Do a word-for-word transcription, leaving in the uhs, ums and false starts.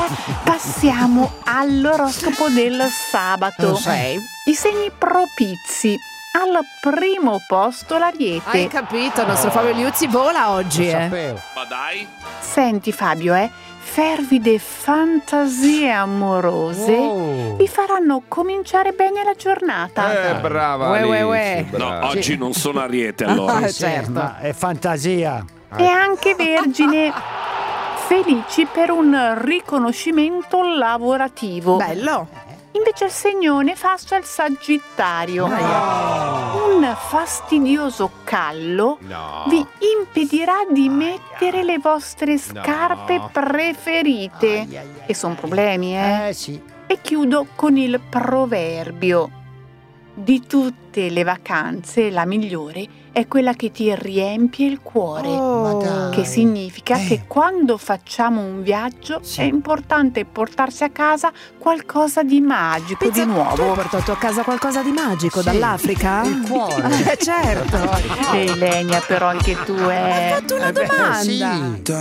Passiamo all'oroscopo del sabato. Sei. I segni propizi. Al primo posto l'Ariete. Hai capito, il nostro Fabio Liuzzi vola oggi, Lo eh. sapevo. Ma dai, Senti Fabio, eh, fervide fantasie amorose Wow. vi faranno cominciare bene la giornata. Eh, brava Uè, uè, Alice, uè. no, brava. oggi non sono Ariete allora. Ah, Sì, certo. ma è fantasia. E anche Vergine, felici per un riconoscimento lavorativo. Bello. Invece il segno nefasto è il Sagittario. Un fastidioso callo No. vi impedirà di mettere le vostre scarpe No. preferite. Ai, ai, ai, E sono problemi, eh? Eh sì. E chiudo con il proverbio. Di tutte le vacanze, la migliore è quella che ti riempie il cuore. Oh. Ma dai. Che significa Eh. che quando facciamo un viaggio Sì. è importante portarsi a casa qualcosa di magico, Pizza, di tu hai nuovo. portato a casa qualcosa di magico Sì. dall'Africa? Il cuore. Eh, certo. Elenia, però anche tu, Hai eh. fatto una Eh beh, domanda. sì.